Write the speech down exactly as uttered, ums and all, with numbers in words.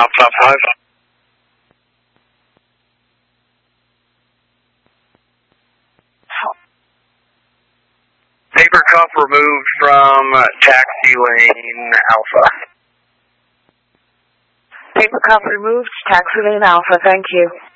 Alpha five. Paper cup removed from taxi lane Alpha. Paper cup removed, taxi lane Alpha, thank you.